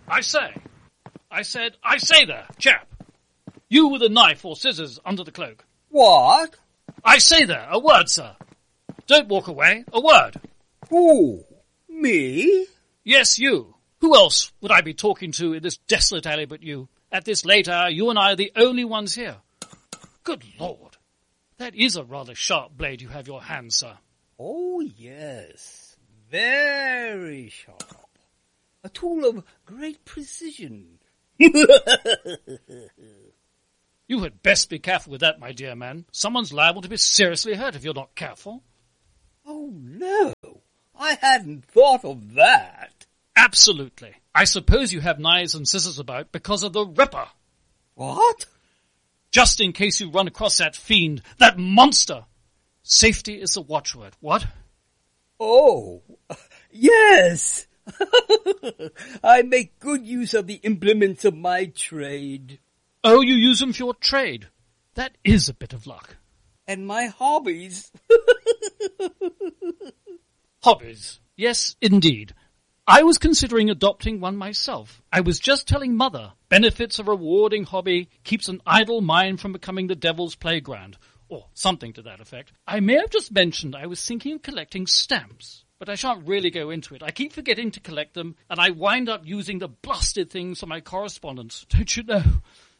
I say there, chap. You with a knife or scissors under the cloak. What? I say there, a word, sir. Don't walk away, a word. Who? Me? Yes, you. Who else would I be talking to in this desolate alley but you? At this late hour, you and I are the only ones here. Good Lord. That is a rather sharp blade you have your hand, sir. Oh, yes. Very sharp. A tool of great precision. You had best be careful with that, my dear man. Someone's liable to be seriously hurt if you're not careful. Oh, no. I hadn't thought of that. Absolutely. I suppose you have knives and scissors about because of the Ripper. What? Just in case you run across that fiend, that monster. Safety is the watchword. What? Oh, yes. I make good use of the implements of my trade. Oh, you use them for your trade. That is a bit of luck. And my hobbies. Hobbies. Yes, indeed. I was considering adopting one myself. I was just telling Mother, benefits a rewarding hobby, keeps an idle mind from becoming the devil's playground, or something to that effect. I may have just mentioned I was thinking of collecting stamps, but I shan't really go into it. I keep forgetting to collect them, and I wind up using the blasted things for my correspondence, don't you know?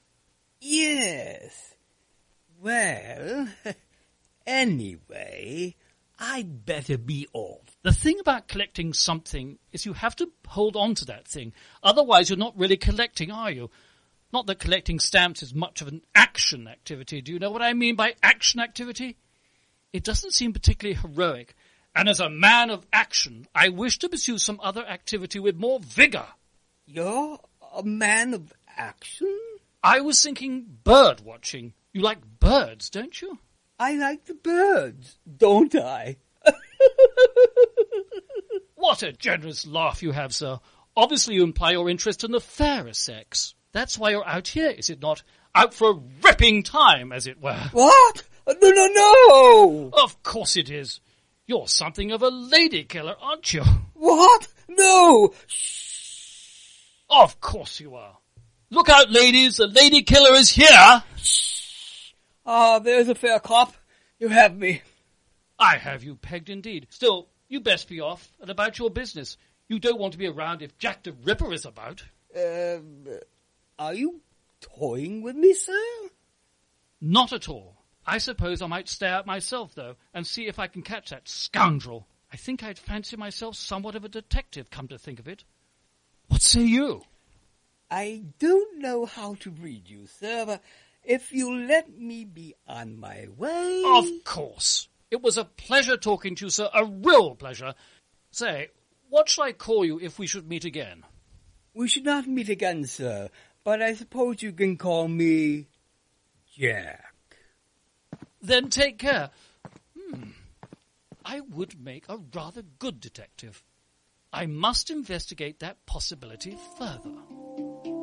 Yes. Well, anyway, I'd better be off. The thing about collecting something is you have to hold on to that thing. Otherwise, you're not really collecting, are you? Not that collecting stamps is much of an action activity. Do you know what I mean by action activity? It doesn't seem particularly heroic. And as a man of action, I wish to pursue some other activity with more vigor. You're a man of action? I was thinking bird watching. You like birds, don't you? I like the birds, don't I? What a generous laugh you have, sir. Obviously you imply your interest in the fairer sex. That's why you're out here, is it not? Out for a ripping time, as it were. What? No! Of course it is. You're something of a lady killer, aren't you? What? No! Shh. Of course you are. Look out, ladies, the lady killer is here. Shh. Ah, there's a fair cop. You have me. I have you pegged indeed. Still, you best be off and about your business. You don't want to be around if Jack the Ripper is about. Are you toying with me, sir? Not at all. I suppose I might stay out myself, though, and see if I can catch that scoundrel. I think I'd fancy myself somewhat of a detective, come to think of it. What say you? I don't know how to read you, sir, but if you'll let me be on my way... Of course. It was a pleasure talking to you, sir, a real pleasure. Say, what shall I call you if we should meet again? We should not meet again, sir, but I suppose you can call me Jack. Then take care. I would make a rather good detective. I must investigate that possibility further.